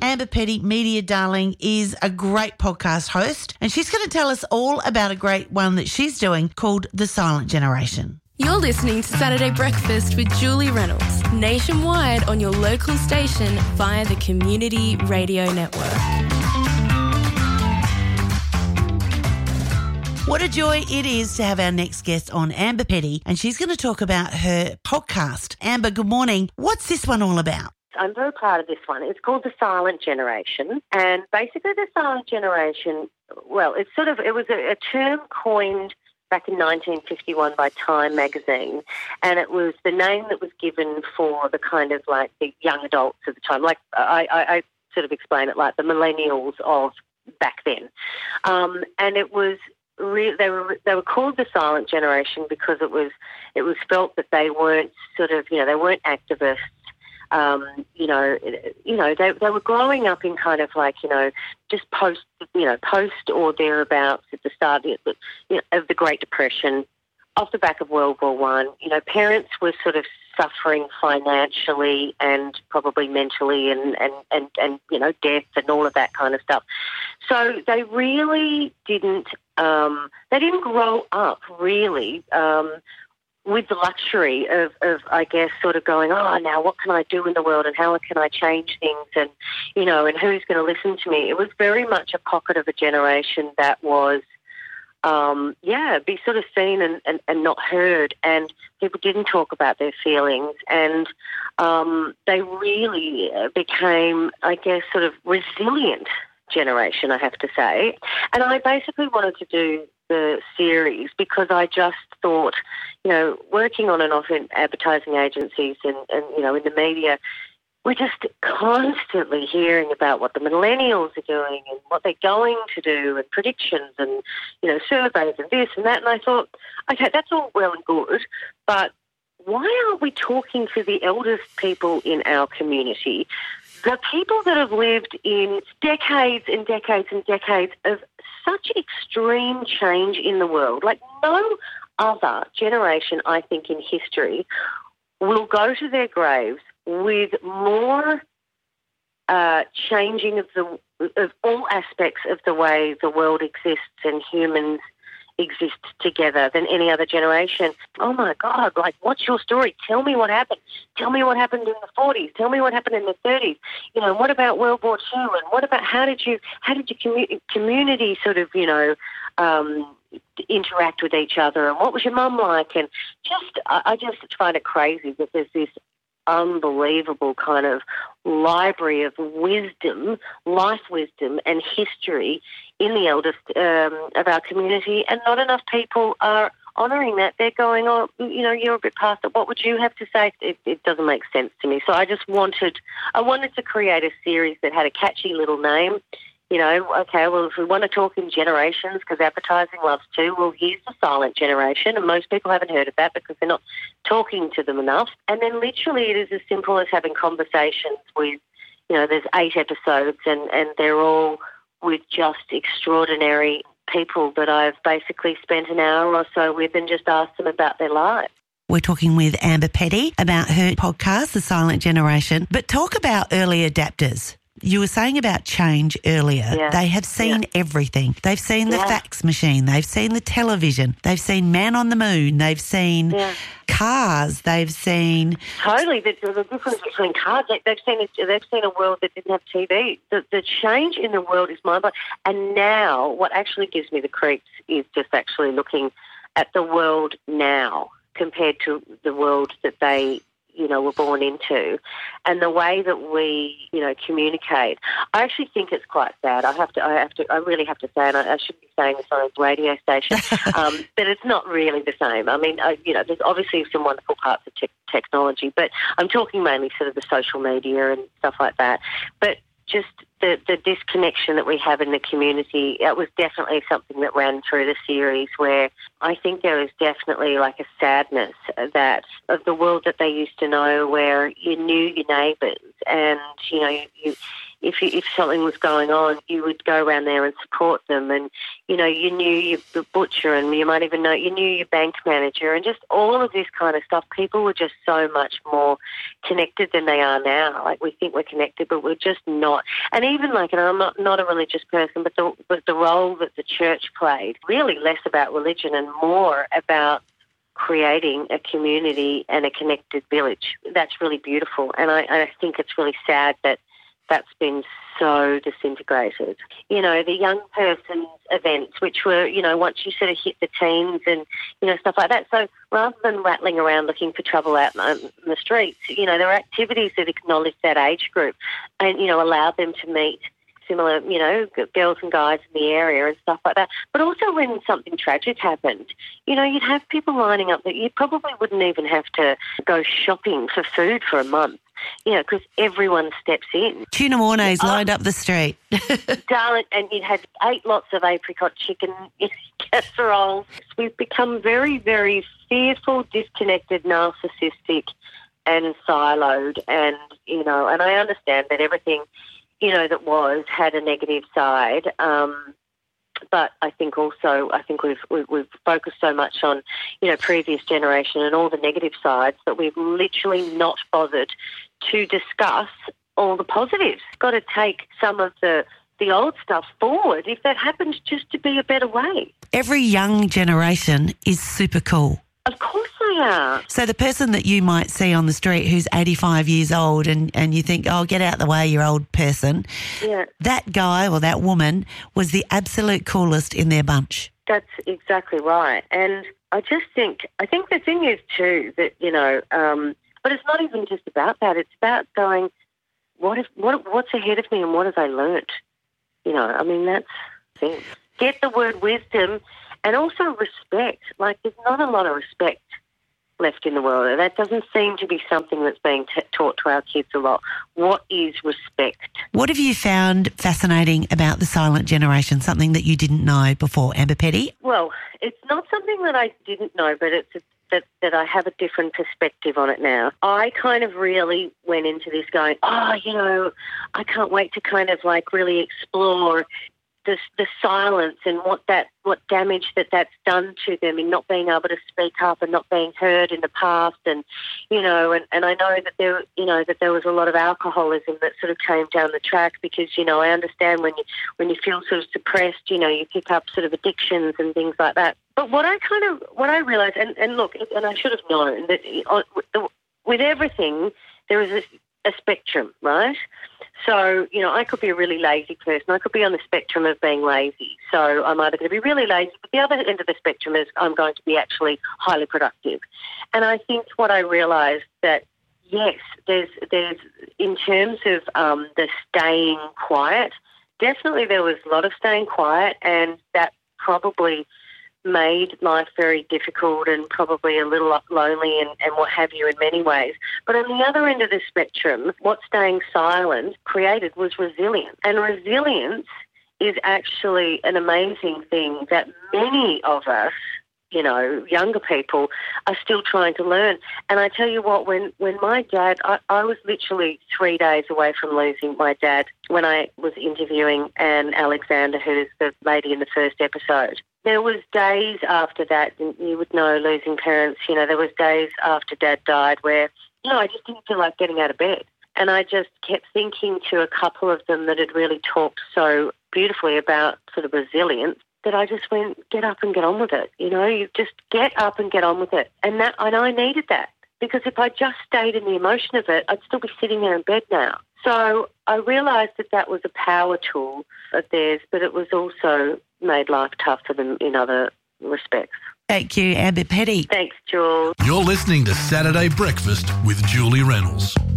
Amber Petty, media darling, is a great podcast host, and she's going to tell us all about a great one that she's doing called The Silent Generation. You're listening to Saturday Breakfast with Julie Reynolds, nationwide on your local station via the Community Radio Network. What a joy it is to have our next guest on, Amber Petty, and she's going to talk about her podcast. Amber, good morning. What's this one all about? I'm very proud of this one. It's called The Silent Generation. And basically the Silent Generation, well, it was a term coined back in 1951 by Time magazine. And it was the name that was given for the kind of like the young adults of the time. Like I sort of explain it like the millennials of back then. And it was they were called the Silent Generation because it was felt that they weren't they weren't activists. They were growing up in kind of like, just post or thereabouts at the start of the Great Depression, off the back of World War One. Parents were sort of suffering financially and probably mentally and death and all of that kind of stuff. So they really didn't grow up really with the luxury of, I guess, sort of going, now what can I do in the world and how can I change things and, and who's going to listen to me? It was very much a pocket of a generation that was, be sort of seen and not heard, and people didn't talk about their feelings, and they really became, I guess, sort of resilient generation, I have to say. And I basically wanted to do the series because I just thought, working on and off in advertising agencies and in the media, we're just constantly hearing about what the millennials are doing and what they're going to do and predictions and, surveys and this and that. And I thought, okay, that's all well and good, but why aren't we talking to the eldest people in our community, the people that have lived in decades and decades and decades of such extreme change in the world? Like no other generation, I think, in history will go to their graves with more changing of all aspects of the way the world exists and humans exist together than any other generation. Oh my God, like what's your story? Tell me what happened. Tell me what happened in the 40s. Tell me what happened in the 30s. What about World War II? And what about how did your community sort of, interact with each other, and what was your mum like? And I just find it crazy that there's this unbelievable kind of library of wisdom, life wisdom and history in the eldest of our community, and not enough people are honouring that. They're going, you're a bit past it. What would you have to say? It doesn't make sense to me. So I wanted to create a series that had a catchy little name. Okay, well, if we want to talk in generations, because advertising loves to, well, here's the Silent Generation, and most people haven't heard of that because they're not talking to them enough. And then literally it is as simple as having conversations with, there's 8 episodes, and they're all with just extraordinary people that I've basically spent an hour or so with and just asked them about their lives. We're talking with Amber Petty about her podcast, The Silent Generation, but talk about early adapters. You were saying about change earlier. Yeah. They have seen everything. They've seen the fax machine. They've seen the television. They've seen Man on the Moon. They've seen cars. They've seen... Totally. The difference between cars. They've seen a world that didn't have TV. The change in the world is mind-blowing. And now what actually gives me the creeps is just actually looking at the world now compared to the world that they were born into, and the way that we, communicate. I actually think it's quite sad. I really have to say, and I shouldn't be saying this on a radio station, but it's not really the same. I mean, there's obviously some wonderful parts of technology, but I'm talking mainly sort of the social media and stuff like that. But just the disconnection that we have in the community, it was definitely something that ran through the series, where I think there is definitely like a sadness that of the world that they used to know, where you knew your neighbours and, if something was going on, you would go around there and support them. And, you know, you knew the butcher, and you might even know, you knew your bank manager, and just all of this kind of stuff. People were just so much more connected than they are now. Like, we think we're connected, but we're just not. And even like, and I'm not a religious person, but the role that the church played, really less about religion and more about creating a community and a connected village. That's really beautiful. And I think it's really sad that that's been so disintegrated. You know, the young person's events, which were, you know, once you sort of hit the teens and, you know, stuff like that. So rather than rattling around looking for trouble out in the streets, you know, there are activities that acknowledge that age group and, you know, allow them to meet similar, you know, girls and guys in the area and stuff like that. But also when something tragic happened, you know, you'd have people lining up that you probably wouldn't even have to go shopping for food for a month, you know, because everyone steps in. Tuna Mornay's lined up the street. Darling, and you'd had 8 lots of apricot chicken casseroles. We've become very, very fearful, disconnected, narcissistic and siloed. And, you know, and I understand that everything, you know, that had a negative side. But I think we've focused so much on, you know, previous generation and all the negative sides that we've literally not bothered to discuss all the positives. Got to take some of the old stuff forward if that happens, just to be a better way. Every young generation is super cool. Of course they are. So the person that you might see on the street who's 85 years old and you think, oh, get out the way, you old person. Yeah. That guy or that woman was the absolute coolest in their bunch. That's exactly right. And I think the thing is too that, you know, but it's not even just about that. It's about going, what's ahead of me and what have I learnt? You know, I mean, that's the thing. Get the word wisdom. And also respect. Like, there's not a lot of respect left in the world. That doesn't seem to be something that's being taught to our kids a lot. What is respect? What have you found fascinating about the silent generation, something that you didn't know before, Amber Petty? Well, it's not something that I didn't know, but it's that I have a different perspective on it now. I kind of really went into this going, you know, I can't wait to kind of like really explore the silence and what damage that's done to them in not being able to speak up and not being heard in the past, and you know, and I know that there was a lot of alcoholism that sort of came down the track, because you know, I understand when you feel sort of suppressed, you know, you pick up sort of addictions and things like that. But what I realised, and look, and I should have known that with everything there is a spectrum, right? So, you know, I could be a really lazy person. I could be on the spectrum of being lazy. So I'm either going to be really lazy, but the other end of the spectrum is I'm going to be actually highly productive. And I think what I realised that, yes, there's in terms of the staying quiet, definitely there was a lot of staying quiet, and that probably made life very difficult and probably a little lonely and what have you in many ways. But on the other end of the spectrum, what staying silent created was resilience. And resilience is actually an amazing thing that many of us, you know, younger people, are still trying to learn. And I tell you what, when my dad, I was literally 3 days away from losing my dad when I was interviewing Anne Alexander, who's the lady in the first episode. There was days after that, and you would know losing parents, you know, there was days after Dad died where, you know, I just didn't feel like getting out of bed. And I just kept thinking to a couple of them that had really talked so beautifully about sort of resilience, that I just went, get up and get on with it. You know, you just get up and get on with it. And I needed that, because if I just stayed in the emotion of it, I'd still be sitting there in bed now. So I realised that was a power tool of theirs, but it was also made life tough for them in other respects. Thank you, Amber Petty. Thanks, Jules. You're listening to Saturday Breakfast with Julie Reynolds.